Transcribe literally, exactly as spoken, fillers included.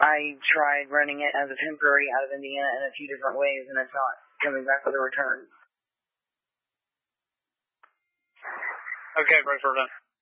I tried running it as a temporary out of Indiana in a few different ways, and it's not coming back with a return. Okay, Bruce, we're done.